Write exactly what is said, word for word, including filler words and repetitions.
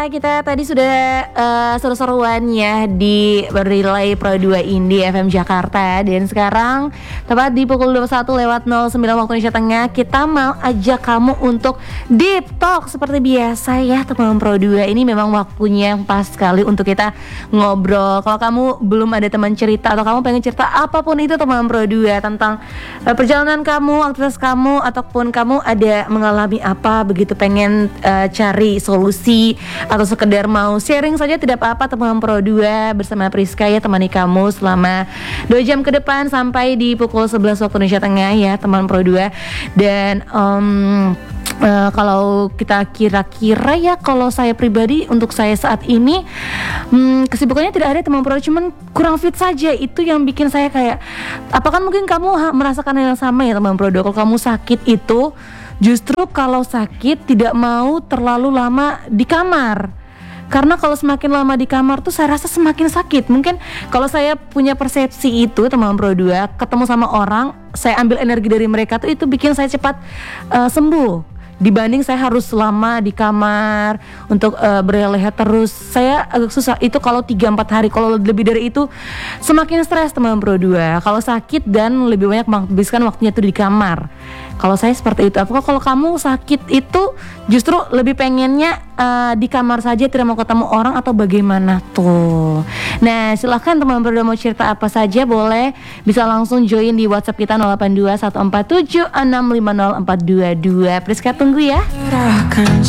kita tadi sudah uh, seru-seruan ya di Relay Pro dua Indie F M Jakarta. Dan sekarang tepat di pukul dua puluh satu lewat nol sembilan waktu Indonesia Tengah, kita mau ajak kamu untuk deep talk seperti biasa ya teman Pro dua. Ini memang waktunya yang pas sekali untuk kita ngobrol. Kalau kamu belum ada teman cerita atau kamu pengen cerita apapun itu teman Pro dua tentang uh, perjalanan kamu, aktivitas kamu, ataupun kamu ada mengalami apa begitu pengen uh, cari solusi atau sekedar mau sharing saja, tidak apa-apa teman Pro dua bersama Priska ya temani kamu selama dua jam ke depan sampai di pukul sebelas waktu Indonesia Tengah ya teman Pro dua. Dan um, Uh, kalau kita kira-kira ya, kalau saya pribadi untuk saya saat ini hmm, kesibukannya tidak ada teman Pro, cuman kurang fit saja. Itu yang bikin saya kayak, apakah mungkin kamu ha- merasakan hal yang sama ya teman Pro? Kalau kamu sakit itu, justru kalau sakit tidak mau terlalu lama di kamar. Karena kalau semakin lama di kamar tuh saya rasa semakin sakit. Mungkin kalau saya punya persepsi itu teman Pro dua, ketemu sama orang, saya ambil energi dari mereka tuh itu bikin saya cepat uh, sembuh. Dibanding saya harus lama di kamar untuk uh, berleha terus, saya agak susah. Itu kalau tiga empat hari, kalau lebih dari itu semakin stres teman Pro dua. Kalau sakit dan lebih banyak menghabiskan waktunya itu di kamar. Kalau saya seperti itu. Apakah kalau kamu sakit itu justru lebih pengennya uh, di kamar saja, tidak mau ketemu orang, atau bagaimana tuh? Nah silahkan teman Pro dua mau cerita apa saja boleh, bisa langsung join di WhatsApp kita nol delapan dua satu empat tujuh enam lima nol empat dua dua. Priska tunggu ya.